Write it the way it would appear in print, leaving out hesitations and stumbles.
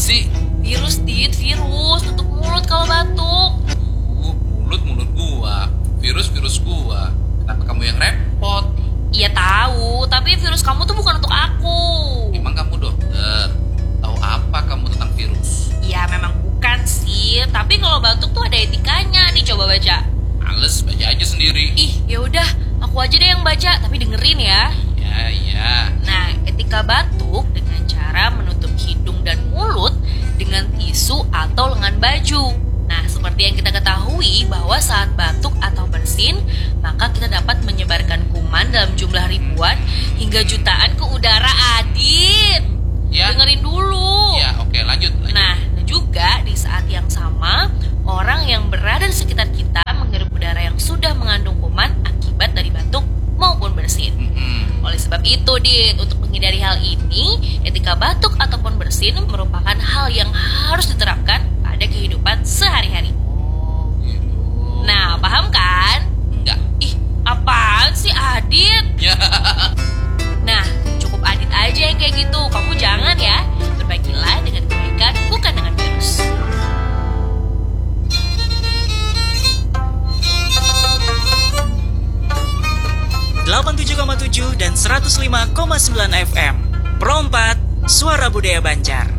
sih? Virus, Dit, virus. Tutup mulut kalau batuk. Mulut gua. Virus gua. Kenapa kamu yang repot? Iya tahu, tapi virus kamu tuh bukan untuk aku. Emang kamu dokter? Tahu apa kamu tentang virus? Ya memang bukan sih, tapi kalau batuk tuh ada etikanya nih, coba baca. Males, baca aja sendiri. Ih, ya udah, aku aja deh yang baca, tapi dengerin ya. Ya. Nah, etika batuk dengan cara menutup hidung dan mulut dengan tisu atau lengan baju. Nah, seperti yang kita ketahui bahwa saat batuk atau bersin, maka kita dapat menyebarkan kuman dalam jumlah ribuan hingga jutaan ke udara, Adit. Ya. Dengerin dulu. Ya, oke, lanjut. Nah, dan juga di saat yang sama, orang yang berada di sekitar kita menghirup udara yang sudah mengandung kuman akibat dari batuk maupun bersin. Oleh sebab itu, Dit, untuk menghindari hal ini, etika batuk ataupun bersin merupakan hal yang harus diterapkan pada kehidupan sehari-hari. Oh, gitu. Nah, paham kan? Enggak. Ih, apaan sih, Adit? Ya. Nah, cukup Adit aja yang kayak gitu. Kamu jangan ya. Berbagilah dengan kebaikan, bukan dengan virus. .7 dan 105,9 FM. Pro 4, Suara Budaya Banjar.